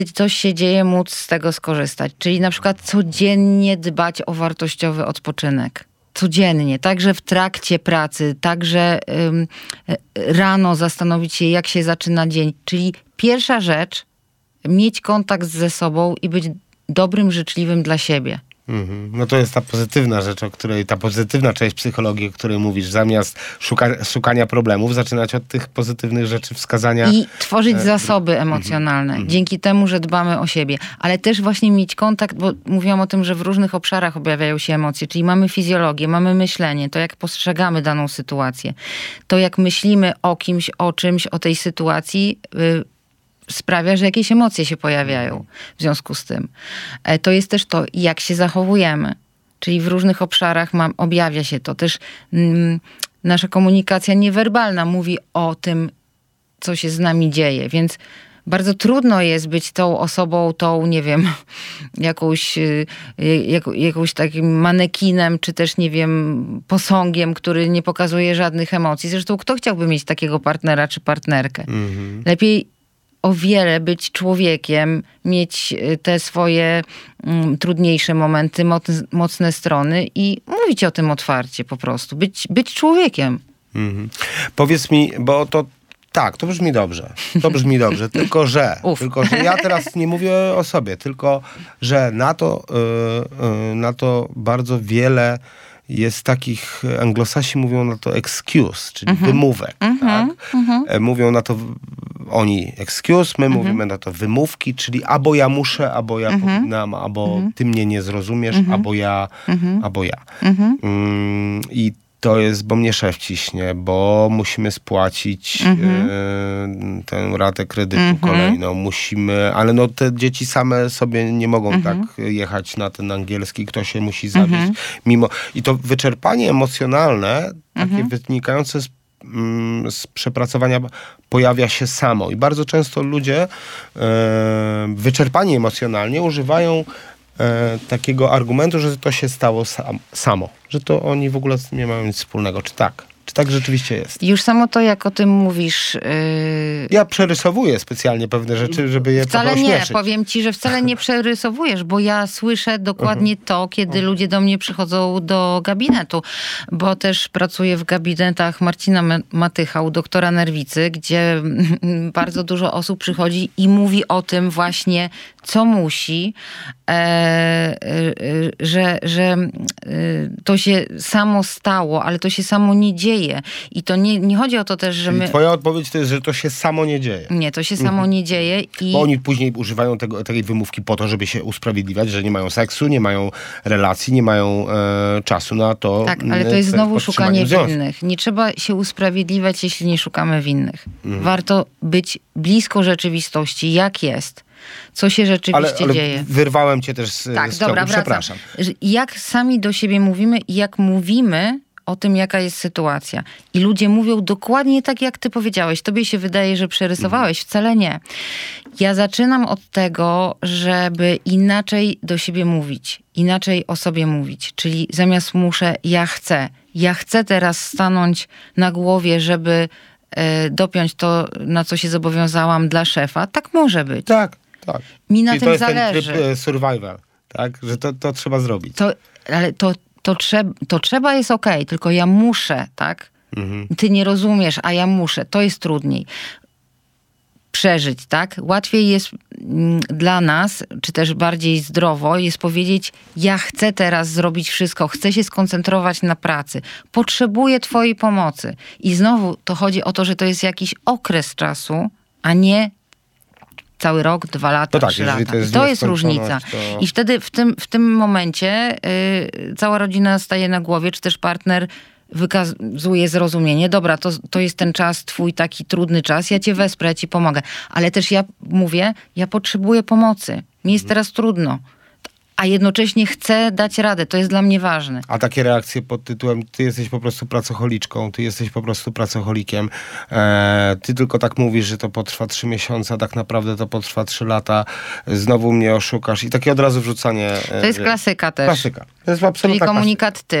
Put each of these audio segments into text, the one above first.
coś się dzieje, móc z tego skorzystać. Czyli na przykład codziennie dbać o wartościowy odpoczynek. Codziennie, także w trakcie pracy, także rano zastanowić się, jak się zaczyna dzień. Czyli pierwsza rzecz, mieć kontakt ze sobą i być dobrym, życzliwym dla siebie. No to jest ta pozytywna rzecz, ta pozytywna część psychologii, o której mówisz. Zamiast szukania problemów, zaczynać od tych pozytywnych rzeczy, wskazania. I tworzyć zasoby emocjonalne. Dzięki temu, że dbamy o siebie. Ale też właśnie mieć kontakt, bo mówiłam o tym, że w różnych obszarach objawiają się emocje. Czyli mamy fizjologię, mamy myślenie, to jak postrzegamy daną sytuację. To jak myślimy o kimś, o czymś, o tej sytuacji, sprawia, że jakieś emocje się pojawiają w związku z tym. To jest też to, jak się zachowujemy. Czyli w różnych obszarach objawia się to. Też nasza komunikacja niewerbalna mówi o tym, co się z nami dzieje. Więc bardzo trudno jest być tą osobą, nie wiem, jakąś takim manekinem, czy też, nie wiem, posągiem, który nie pokazuje żadnych emocji. Zresztą kto chciałby mieć takiego partnera czy partnerkę? Lepiej o wiele być człowiekiem, mieć te swoje trudniejsze momenty, mocne strony i mówić o tym otwarcie po prostu. Być człowiekiem. Powiedz mi, bo to tak, to brzmi dobrze. To brzmi dobrze, tylko że ja teraz nie mówię o sobie, tylko że na to bardzo wiele jest takich, anglosasi mówią na to excuse, czyli wymówek. Tak? Mówią na to oni excuse, my mówimy na to wymówki, czyli albo ja muszę, albo ja powinnam, albo ty mnie nie zrozumiesz, albo ja. I to jest, bo mnie szef ciśnie, bo musimy spłacić tę ratę kredytu kolejną. Musimy, ale no te dzieci same sobie nie mogą tak jechać na ten angielski, ktoś się musi zawieźć. I to wyczerpanie emocjonalne, takie wynikające z przepracowania pojawia się samo. I bardzo często ludzie wyczerpani emocjonalnie używają takiego argumentu, że to się stało samo. Że to oni w ogóle z tym nie mają nic wspólnego. Czy tak? Czy tak rzeczywiście jest? Już samo to, jak o tym mówisz... Ja przerysowuję specjalnie pewne rzeczy, żeby je trochę ośmieszyć. Wcale nie. Powiem ci, że wcale nie przerysowujesz, bo ja słyszę dokładnie to, kiedy ludzie do mnie przychodzą do gabinetu. Bo też pracuję w gabinetach Marcina Matycha, u doktora nerwicy, gdzie bardzo dużo osób przychodzi i mówi o tym właśnie, co musi, że to się samo stało, ale to się samo nie dzieje. I to nie chodzi o to też, że Czyli twoja odpowiedź to jest, że to się samo nie dzieje. Nie, to się samo nie dzieje. Bo oni później używają tej wymówki po to, żeby się usprawiedliwiać, że nie mają seksu, nie mają relacji, nie mają czasu na to. Tak, ale to jest znowu szukanie winnych. Nie trzeba się usprawiedliwiać, jeśli nie szukamy winnych. Warto być blisko rzeczywistości, jak jest. Co się rzeczywiście dzieje. Wyrwałem cię też z ciągu. Przepraszam. Jak sami do siebie mówimy i jak mówimy o tym, jaka jest sytuacja. I ludzie mówią dokładnie tak, jak ty powiedziałeś. Tobie się wydaje, że przerysowałeś. Wcale nie. Ja zaczynam od tego, żeby inaczej do siebie mówić. Inaczej o sobie mówić. Czyli zamiast muszę, ja chcę. Ja chcę teraz stanąć na głowie, żeby dopiąć to, na co się zobowiązałam dla szefa. Tak może być. Tak. Mi na tym to jest zależy. Ten tryb survival, tak? Że to trzeba zrobić. Ale to trzeba jest okej, tylko ja muszę, tak? Ty nie rozumiesz, a ja muszę. To jest trudniej. Przeżyć, tak? Łatwiej jest dla nas, czy też bardziej zdrowo, jest powiedzieć, ja chcę teraz zrobić wszystko, chcę się skoncentrować na pracy, potrzebuję twojej pomocy. I znowu to chodzi o to, że to jest jakiś okres czasu, a nie cały rok, 2 lata, 3 lata. To jest różnica. I wtedy w tym momencie cała rodzina staje na głowie, czy też partner wykazuje zrozumienie. Dobra, to jest ten czas, twój taki trudny czas, ja cię wesprę, ja ci pomogę. Ale też ja mówię, ja potrzebuję pomocy. Mi jest teraz trudno. A jednocześnie chcę dać radę. To jest dla mnie ważne. A takie reakcje pod tytułem ty jesteś po prostu pracocholiczką, ty jesteś po prostu pracocholikiem, ty tylko tak mówisz, że to potrwa 3 miesiące, a tak naprawdę to potrwa 3 lata, znowu mnie oszukasz i takie od razu wrzucanie. To jest klasyka też. Klasyka. To jest absolutna czyli komunikat ty.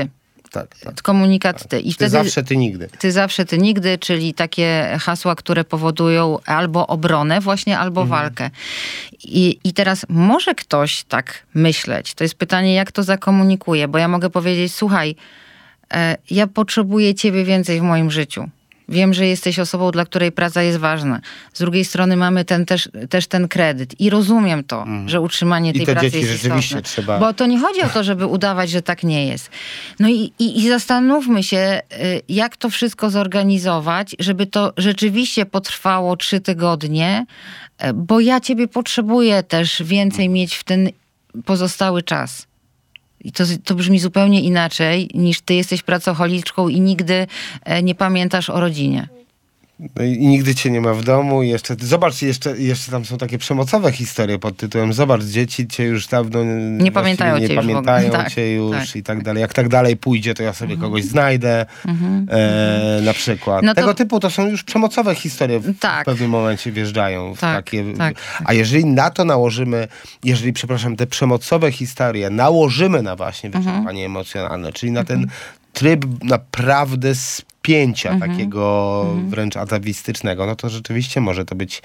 Komunikat ty. I wtedy, zawsze, ty nigdy. Ty zawsze, ty nigdy, czyli takie hasła, które powodują albo obronę właśnie, albo walkę. I teraz może ktoś tak myśleć. To jest pytanie, jak to zakomunikuje, bo ja mogę powiedzieć, słuchaj, ja potrzebuję ciebie więcej w moim życiu. Wiem, że jesteś osobą, dla której praca jest ważna. Z drugiej strony mamy też ten kredyt. I rozumiem to, że utrzymanie tej pracy jest istotne. Trzeba... Bo to nie chodzi o to, żeby udawać, że tak nie jest. No i zastanówmy się, jak to wszystko zorganizować, żeby to rzeczywiście potrwało 3 tygodnie, bo ja ciebie potrzebuję też więcej mieć w ten pozostały czas. I to brzmi zupełnie inaczej, niż ty jesteś pracocholiczką i nigdy nie pamiętasz o rodzinie. No i nigdy cię nie ma w domu. Zobacz, jeszcze tam są takie przemocowe historie pod tytułem zobacz, dzieci cię już dawno nie pamiętają cię już i tak dalej. Jak tak dalej pójdzie, to ja sobie kogoś znajdę. Na przykład. No tego typu to są już przemocowe historie w pewnym momencie wjeżdżają w takie. A jeżeli na to nałożymy, te przemocowe historie nałożymy na właśnie wyczerpanie emocjonalne, czyli na ten tryb naprawdę spięcia takiego wręcz atawistycznego, no to rzeczywiście może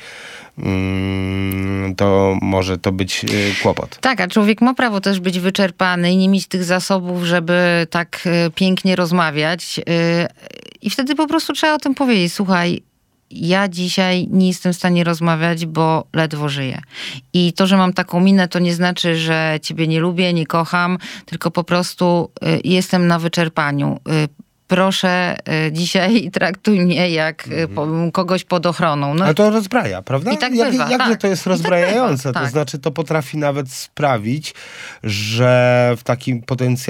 to być kłopot. Tak, a człowiek ma prawo też być wyczerpany i nie mieć tych zasobów, żeby tak pięknie rozmawiać. I wtedy po prostu trzeba o tym powiedzieć. Słuchaj, ja dzisiaj nie jestem w stanie rozmawiać, bo ledwo żyję. I to, że mam taką minę, to nie znaczy, że ciebie nie lubię, nie kocham, tylko po prostu jestem na wyczerpaniu. Proszę, dzisiaj traktuj mnie jak kogoś pod ochroną. No. Ale to rozbraja, prawda? I tak jakże to jest rozbrajające. To znaczy, to potrafi nawet sprawić, że w takiej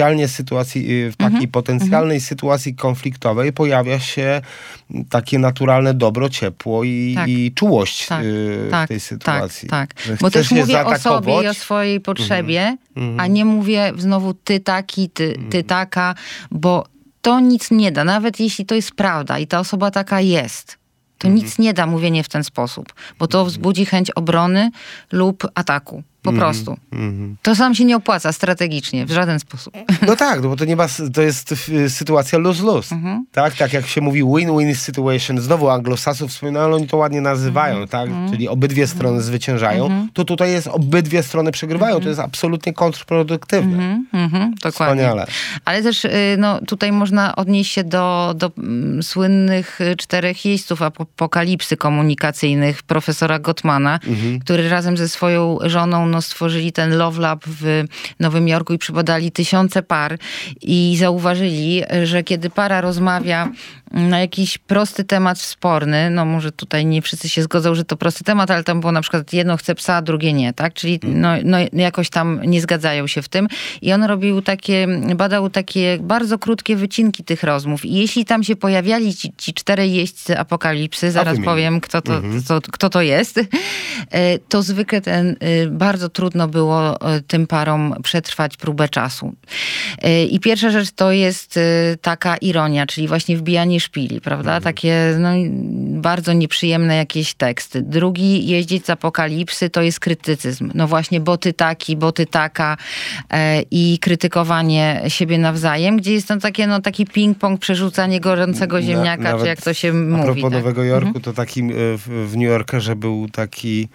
potencjalnej sytuacji konfliktowej pojawia się takie naturalne dobro, ciepło i czułość w tej sytuacji. Tak. Bo też mówię o sobie i o swojej potrzebie, a nie mówię znowu ty taki, ty taka, bo to nic nie da, nawet jeśli to jest prawda i ta osoba taka jest. To nic nie da mówienie w ten sposób, bo to wzbudzi chęć obrony lub ataku. Po prostu. To sam się nie opłaca strategicznie, w żaden sposób. No tak, bo to jest sytuacja lose-lose. Tak jak się mówi win-win situation. Znowu anglosasów wspominają, oni to ładnie nazywają, tak? Czyli obydwie strony zwyciężają. To tutaj jest obydwie strony przegrywają. To jest absolutnie kontrproduktywne. Dokładnie. Wspaniale. Ale też tutaj można odnieść się do słynnych 4 jeźdźców apokalipsy komunikacyjnych profesora Gottmana, który razem ze swoją żoną stworzyli ten Love Lab w Nowym Jorku i przebadali 1000 par i zauważyli, że kiedy para rozmawia na jakiś prosty temat sporny, no może tutaj nie wszyscy się zgodzą, że to prosty temat, ale tam było na przykład jedno chce psa, a drugie nie, tak? Czyli jakoś tam nie zgadzają się w tym. I on badał takie bardzo krótkie wycinki tych rozmów. I jeśli tam się pojawiali ci 4 jeźdźcy apokalipsy, zaraz powiem, kto to jest, to zwykle bardzo trudno było tym parom przetrwać próbę czasu. I pierwsza rzecz to jest taka ironia, czyli właśnie wbijanie szpili, prawda? Takie bardzo nieprzyjemne jakieś teksty. Drugi jeździec apokalipsy to jest krytycyzm. No właśnie, bo ty taki, bo ty taka i krytykowanie siebie nawzajem, gdzie jest tam taki ping-pong, przerzucanie gorącego ziemniaka, czy jak to się mówi. A propos Nowego Jorku, to taki w New Yorkerze był taki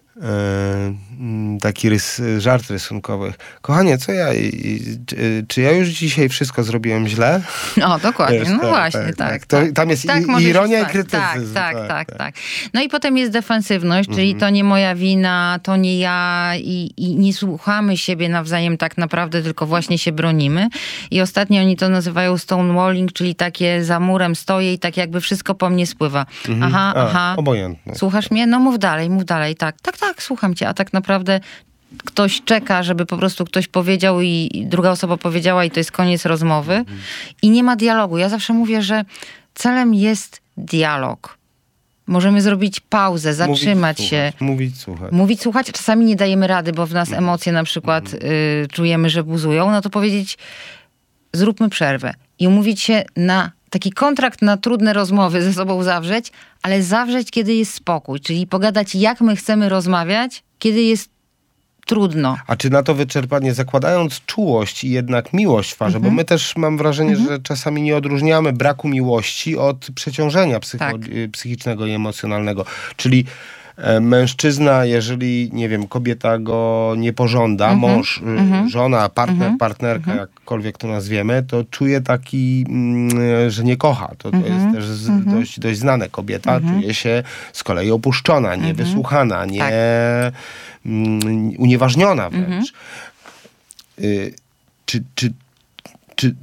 żart rysunkowy. Kochanie, czy ja już dzisiaj wszystko zrobiłem źle? O, dokładnie. Tak. Tam jest ironia i krytycyzm. Tak. No i potem jest defensywność, czyli to nie moja wina, to nie ja i nie słuchamy siebie nawzajem tak naprawdę, tylko właśnie się bronimy. I ostatnio oni to nazywają stonewalling, czyli takie za murem stoję i tak jakby wszystko po mnie spływa. Aha. Obojętne. Słuchasz mnie? No mów dalej. Tak, słucham cię, a tak naprawdę ktoś czeka, żeby po prostu ktoś powiedział i druga osoba powiedziała i to jest koniec rozmowy i nie ma dialogu. Ja zawsze mówię, że celem jest dialog. Możemy zrobić pauzę, zatrzymać się. Mówić, słuchać. Czasami nie dajemy rady, bo w nas emocje na przykład czujemy, że buzują. No to powiedzieć, zróbmy przerwę i umówić się na taki kontrakt na trudne rozmowy ze sobą zawrzeć, ale zawrzeć, kiedy jest spokój. Czyli pogadać, jak my chcemy rozmawiać, kiedy jest trudno. A czy na to wyczerpanie, zakładając czułość i jednak miłość w parze, bo my też mam wrażenie, że czasami nie odróżniamy braku miłości od przeciążenia psychicznego i emocjonalnego. Czyli mężczyzna, jeżeli, nie wiem, kobieta go nie pożąda, mąż, żona, partner, partnerka, jakkolwiek to nazwiemy, to czuje taki, że nie kocha. To jest też dość znane. Kobieta czuje się z kolei opuszczona, niewysłuchana, unieważniona wręcz. Czy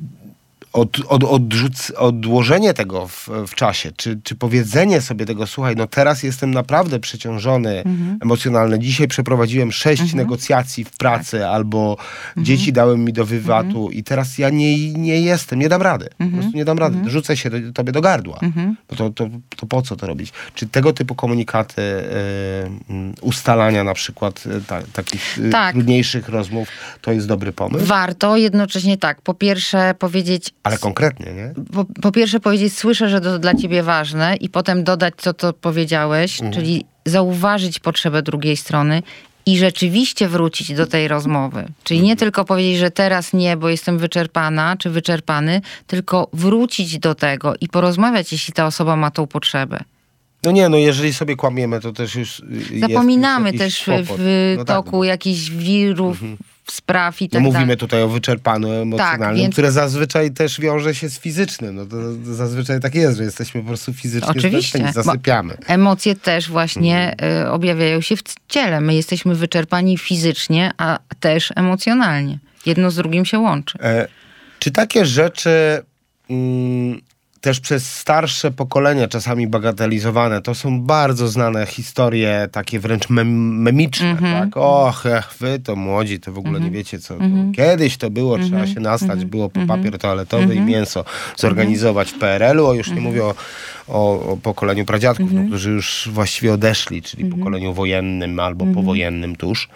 odłożenie tego w czasie, czy powiedzenie sobie tego, słuchaj, no teraz jestem naprawdę przeciążony emocjonalnie. Dzisiaj przeprowadziłem 6 negocjacji w pracy, albo dzieci dały mi do wywatu i teraz ja nie jestem, nie dam rady. Po prostu nie dam rady. Rzucę się tobie do gardła. No to po co to robić? Czy tego typu komunikaty, ustalania na przykład takich trudniejszych rozmów, to jest dobry pomysł? Warto jednocześnie po pierwsze powiedzieć... Ale konkretnie, nie? Po pierwsze powiedzieć, słyszę, że to dla ciebie ważne i potem dodać, co powiedziałeś, czyli zauważyć potrzebę drugiej strony i rzeczywiście wrócić do tej rozmowy. Czyli nie tylko powiedzieć, że teraz nie, bo jestem wyczerpana czy wyczerpany, tylko wrócić do tego i porozmawiać, jeśli ta osoba ma tą potrzebę. No jeżeli sobie kłamiemy, to też już zapominamy jest też kłopot. w toku jakichś wirów, spraw i tak dalej. Mówimy tutaj o wyczerpaniu emocjonalnym, które zazwyczaj też wiąże się z fizycznym. No to zazwyczaj tak jest, że jesteśmy po prostu fizycznie zmęczeni, zasypiamy. Emocje też właśnie objawiają się w ciele. My jesteśmy wyczerpani fizycznie, a też emocjonalnie. Jedno z drugim się łączy. Czy takie rzeczy... też przez starsze pokolenia czasami bagatelizowane. To są bardzo znane historie, takie wręcz memiczne. Tak? Och, wy to młodzi, to w ogóle nie wiecie co. Kiedyś to było, trzeba się nastać, było po papier toaletowy i mięso zorganizować w PRL-u, a już nie mówię o pokoleniu pradziadków, którzy już właściwie odeszli, czyli pokoleniu wojennym albo powojennym tuż.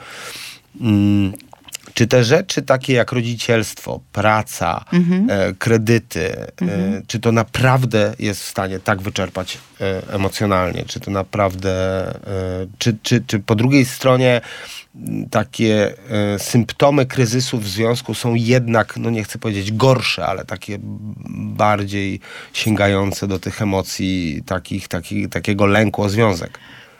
Czy te rzeczy takie jak rodzicielstwo, praca, kredyty, czy to naprawdę jest w stanie tak wyczerpać emocjonalnie? Czy to naprawdę... Czy po drugiej stronie takie symptomy kryzysu w związku są jednak, no nie chcę powiedzieć gorsze, ale takie bardziej sięgające do tych emocji, takiego lęku o związek?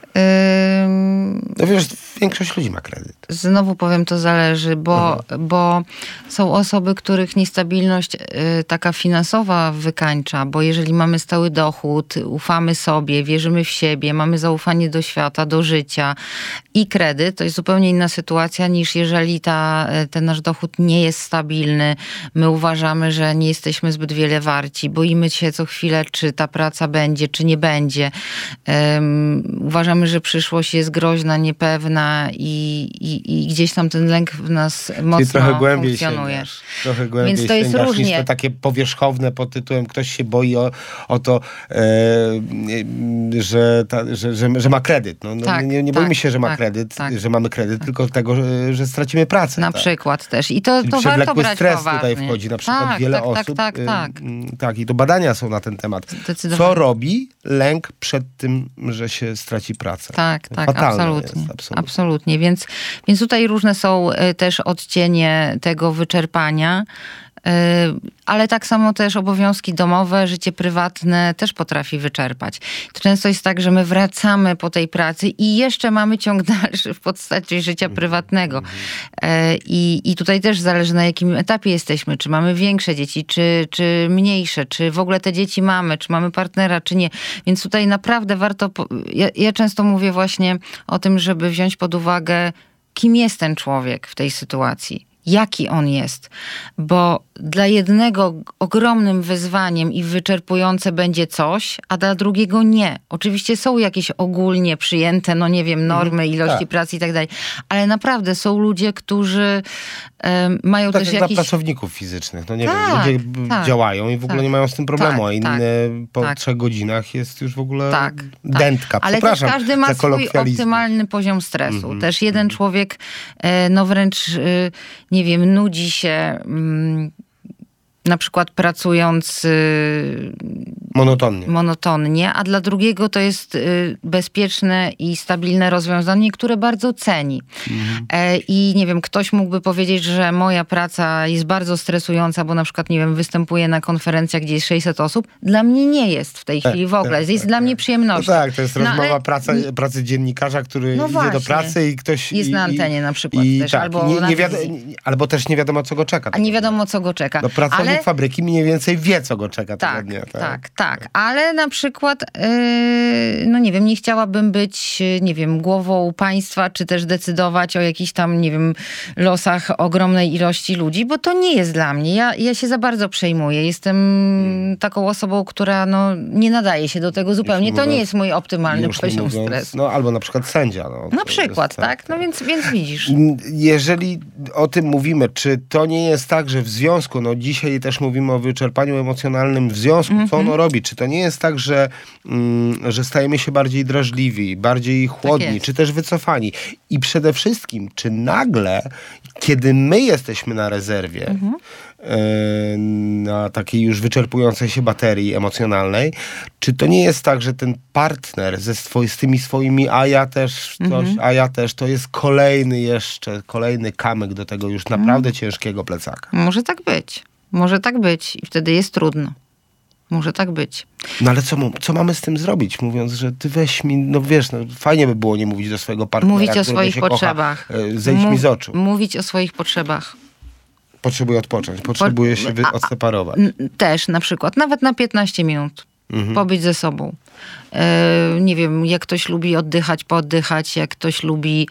No wiesz, większość ludzi ma kredyt. Znowu powiem, to zależy, bo są osoby, których niestabilność taka finansowa wykańcza, bo jeżeli mamy stały dochód, ufamy sobie, wierzymy w siebie, mamy zaufanie do świata, do życia i kredyt, to jest zupełnie inna sytuacja niż jeżeli ten nasz dochód nie jest stabilny. My uważamy, że nie jesteśmy zbyt wiele warci, boimy się co chwilę, czy ta praca będzie, czy nie będzie. Uważamy, że przyszłość jest groźna, niepewna i gdzieś tam ten lęk w nas mocno trochę głębiej funkcjonuje. Trochę głębiej Więc to jest różnie. Niż to takie powierzchowne pod tytułem ktoś się boi o to, że ma kredyt. Nie boimy się, że ma kredyt, że mamy kredyt, tylko tego, że stracimy pracę. Na przykład też. I to warto brać stres poważnie. Tutaj wchodzi. Na przykład wiele osób. Tak, i to badania są na ten temat. Co robi lęk przed tym, że się straci pracę? Tak, absolutnie. Więc tutaj różne są też odcienie tego wyczerpania, ale tak samo też obowiązki domowe, życie prywatne też potrafi wyczerpać. To często jest tak, że my wracamy po tej pracy i jeszcze mamy ciąg dalszy w postaci życia prywatnego. I tutaj też zależy, na jakim etapie jesteśmy. Czy mamy większe dzieci, czy mniejsze, czy w ogóle te dzieci mamy, czy mamy partnera, czy nie. Więc tutaj naprawdę warto... Ja często mówię właśnie o tym, żeby wziąć pod uwagę, kim jest ten człowiek w tej sytuacji. Jaki on jest, bo dla jednego ogromnym wyzwaniem i wyczerpujące będzie coś, a dla drugiego nie. Oczywiście są jakieś ogólnie przyjęte, normy, ilości pracy i tak dalej, ale naprawdę są ludzie, którzy mają też jak jakiś... dla pracowników fizycznych. Ludzie działają i w ogóle nie mają z tym problemu, a inne po 3 godzinach jest już w ogóle dętka. Ale też każdy ma swój optymalny poziom stresu. Też jeden człowiek wręcz nudzi się na przykład pracując monotonnie, a dla drugiego to jest bezpieczne i stabilne rozwiązanie, które bardzo ceni. I nie wiem, ktoś mógłby powiedzieć, że moja praca jest bardzo stresująca, bo na przykład, nie wiem, występuję na konferencjach, gdzie jest 600 osób. Dla mnie nie jest w tej chwili w ogóle. Jest dla mnie przyjemnością. No tak, to jest rozmowa pracy dziennikarza, który idzie do pracy i ktoś... Jest na antenie na przykład też, tak, albo też nie wiadomo, co go czeka. A nie wiadomo, co go czeka. No pracownik fabryki mniej więcej wie, co go czeka tego dnia. Tak. Ale na przykład, no nie wiem, nie chciałabym być, nie wiem, głową państwa, czy też decydować o jakichś tam, nie wiem, losach ogromnej ilości ludzi, bo to nie jest dla mnie. Ja się za bardzo przejmuję. Jestem taką osobą, która nie nadaje się do tego zupełnie. To nie jest mój optymalny poziom stresu. No albo na przykład sędzia. Na przykład, tak? No więc widzisz. Jeżeli o tym mówimy, czy to nie jest tak, że w związku, dzisiaj też mówimy o wyczerpaniu emocjonalnym w związku, co ono robi? Czy to nie jest tak, że stajemy się bardziej drażliwi, bardziej chłodni, czy też wycofani? I przede wszystkim, czy nagle, kiedy my jesteśmy na rezerwie, na takiej już wyczerpującej się baterii emocjonalnej, czy to nie jest tak, że ten partner z tymi swoimi a ja też, to jest kolejny kamyk do tego już naprawdę ciężkiego plecaka? Może tak być i wtedy jest trudno. Może tak być. No ale co mamy z tym zrobić? Mówiąc, że ty weź mi, fajnie by było nie mówić do swojego partnera, mówić o swoich potrzebach. Zejdź mi z oczu. Mówić o swoich potrzebach. Potrzebuję odpocząć, potrzebuję się odseparować. Też na przykład, nawet na 15 minut. Pobyć ze sobą. Nie wiem, jak ktoś lubi oddychać, pooddychać, jak ktoś lubi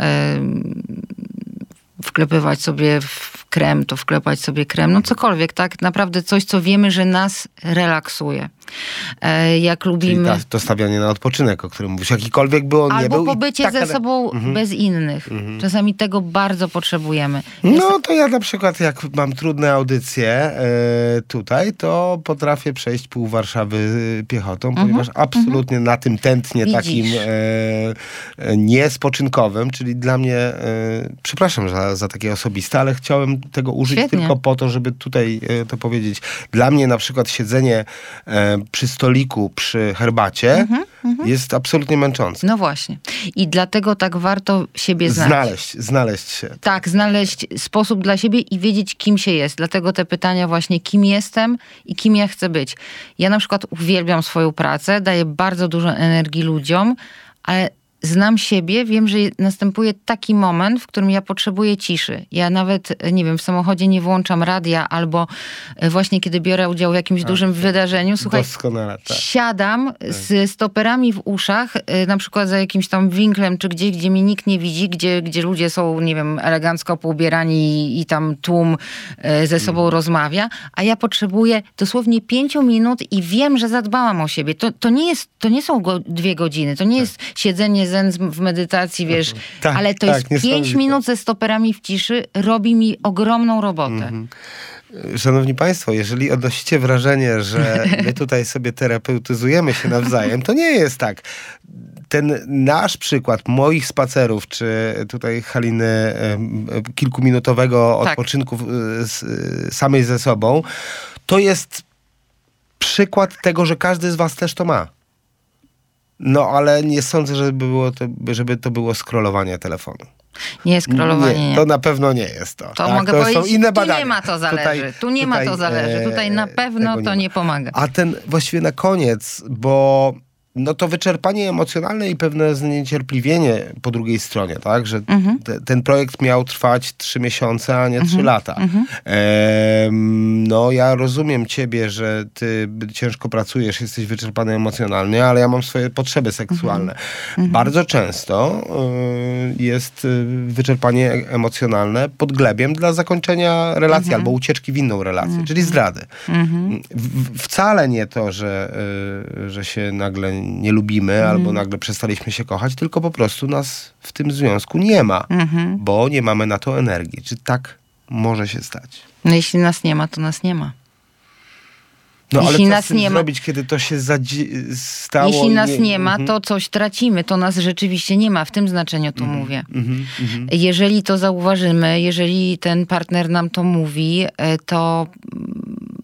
wklepywać sobie w krem, to wklepać sobie krem. No cokolwiek, tak? Naprawdę coś, co wiemy, że nas relaksuje. Jak lubimy... Czyli to stawianie na odpoczynek, o którym mówisz, jakikolwiek by on nie był. Albo pobycie ze sobą bez innych. Czasami tego bardzo potrzebujemy. To ja na przykład, jak mam trudne audycje tutaj, to potrafię przejść pół Warszawy piechotą, ponieważ absolutnie na tym tętnie takim niespoczynkowym, czyli dla mnie, przepraszam za takie osobiste, ale chciałem tego użyć tylko po to, żeby tutaj to powiedzieć. Dla mnie na przykład siedzenie przy stoliku, przy herbacie jest absolutnie męczące. No właśnie. I dlatego tak warto siebie znaleźć się. Tak, znaleźć sposób dla siebie i wiedzieć, kim się jest. Dlatego te pytania właśnie, kim jestem i kim ja chcę być. Ja na przykład uwielbiam swoją pracę, daję bardzo dużo energii ludziom, ale znam siebie, wiem, że następuje taki moment, w którym ja potrzebuję ciszy. Ja nawet, nie wiem, w samochodzie nie włączam radia, albo właśnie kiedy biorę udział w jakimś dużym wydarzeniu, słuchaj, siadam z stoperami w uszach, na przykład za jakimś tam winklem, czy gdzie mnie nikt nie widzi, gdzie ludzie są, nie wiem, elegancko poubierani i tam tłum ze sobą rozmawia, a ja potrzebuję dosłownie 5 minut i wiem, że zadbałam o siebie. To nie są 2 godziny, to nie jest siedzenie zen w medytacji, wiesz, ale to jest 5 minut ze stoperami w ciszy, robi mi ogromną robotę. Szanowni Państwo, jeżeli odnosicie wrażenie, że my tutaj sobie terapeutyzujemy się nawzajem, to nie jest tak. Ten nasz przykład moich spacerów, czy tutaj Haliny kilkuminutowego odpoczynku samej ze sobą, to jest przykład tego, że każdy z was też to ma. Ale nie sądzę, żeby to było scrollowanie telefonu. Nie scrollowanie, nie. To na pewno nie jest to. To mogę powiedzieć, są inne badania. Tu nie ma to zależy. Tutaj na pewno to nie pomaga. A właściwie na koniec, bo to wyczerpanie emocjonalne i pewne zniecierpliwienie po drugiej stronie, tak? Że ten projekt miał trwać 3 miesiące, a nie 3 lata. Ja rozumiem ciebie, że ty ciężko pracujesz, jesteś wyczerpany emocjonalnie, ale ja mam swoje potrzeby seksualne. Bardzo często jest wyczerpanie emocjonalne podglebiem dla zakończenia relacji albo ucieczki w inną relację, czyli zdrady. Wcale nie to, że się nagle nie lubimy albo nagle przestaliśmy się kochać, tylko po prostu nas w tym związku nie ma, bo nie mamy na to energii. Czy tak może się stać? Jeśli nas nie ma, to nas nie ma. Ale co nas nie zrobić, kiedy to się stało? Jeśli nas nie ma, to coś tracimy. To nas rzeczywiście nie ma. W tym znaczeniu to mówię. Jeżeli to zauważymy, jeżeli ten partner nam to mówi, to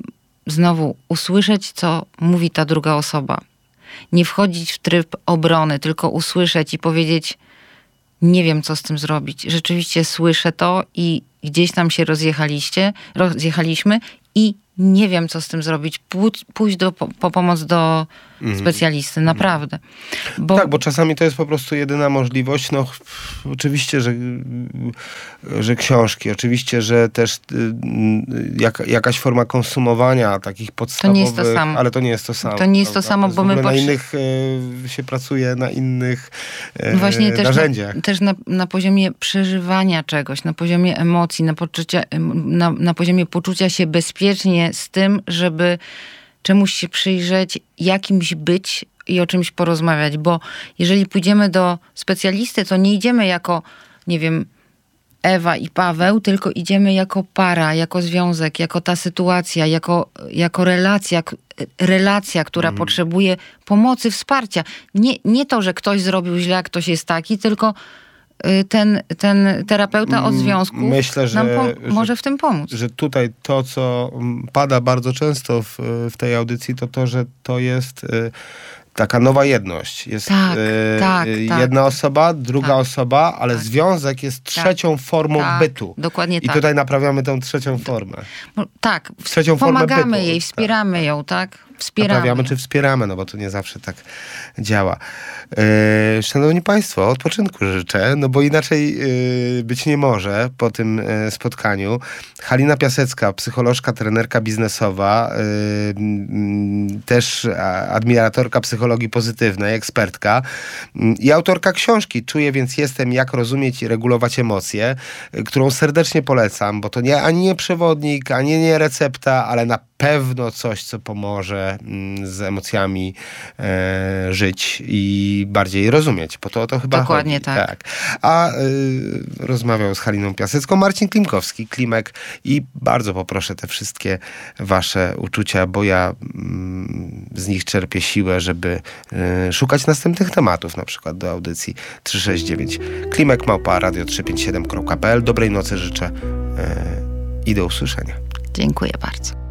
znowu usłyszeć, co mówi ta druga osoba. Nie wchodzić w tryb obrony, tylko usłyszeć i powiedzieć, nie wiem, co z tym zrobić. Rzeczywiście słyszę to i gdzieś tam się rozjechaliśmy i nie wiem, co z tym zrobić. Pójść po pomoc do specjalisty, naprawdę. Tak, bo czasami to jest po prostu jedyna możliwość. No, oczywiście, że książki, oczywiście, że też jakaś forma konsumowania takich podstawowych, to nie jest to samo. Ale to nie jest to samo. To nie jest to samo, bo my na innych się pracuje, na innych właśnie narzędziach. Też na poziomie przeżywania czegoś, na poziomie emocji, na poziomie poczucia się bezpiecznie z tym, żeby czemuś się przyjrzeć, jakimś być i o czymś porozmawiać, bo jeżeli pójdziemy do specjalisty, to nie idziemy jako, nie wiem, Ewa i Paweł, tylko idziemy jako para, jako związek, jako ta sytuacja, jako relacja, która potrzebuje pomocy, wsparcia. Nie to, że ktoś zrobił źle, a ktoś jest taki, tylko ten terapeuta od związków nam może w tym pomóc. Że tutaj to, co pada bardzo często w tej audycji, to, że to jest taka nowa jedność. Jest jedna osoba, druga osoba, ale związek jest trzecią formą bytu. Dokładnie I tutaj naprawiamy tę trzecią formę. Tak, trzecią pomagamy formę bytu. jej, wspieramy ją, tak? Naprawiamy czy wspieramy, no bo to nie zawsze tak działa. Szanowni Państwo, odpoczynku życzę, no bo inaczej być nie może po tym spotkaniu. Halina Piasecka, psycholożka, trenerka biznesowa, też admiratorka psychologii pozytywnej, ekspertka i autorka książki Czuję, więc jestem, jak rozumieć i regulować emocje, którą serdecznie polecam, bo to ani nie przewodnik, ani nie recepta, ale na pewno coś, co pomoże z emocjami żyć i bardziej rozumieć, bo to o to chyba dokładnie chodzi. Tak. A rozmawiał z Haliną Piasecką Marcin Klimkowski, Klimek, i bardzo poproszę te wszystkie wasze uczucia, bo ja z nich czerpię siłę, żeby szukać następnych tematów, na przykład do audycji 369. Klimek@radio357.pl. Dobrej nocy życzę i do usłyszenia. Dziękuję bardzo.